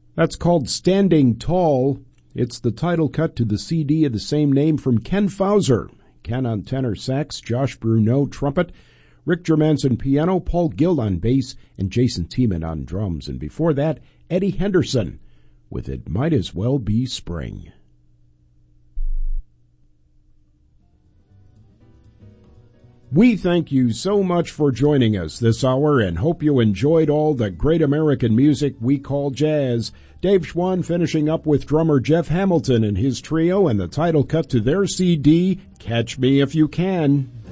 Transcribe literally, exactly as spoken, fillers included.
That's called Standing Tall. It's the title cut to the C D of the same name from Ken Fauser. Ken on tenor sax, Josh Bruneau trumpet, Rick Germanson piano, Paul Gill on bass, and Jason Tiemann on drums. And before that, Eddie Henderson with It Might As Well Be Spring. We thank you so much for joining us this hour and hope you enjoyed all the great American music we call jazz. Dave Schwann finishing up with drummer Jeff Hamilton and his trio and the title cut to their C D, Catch Me If You Can.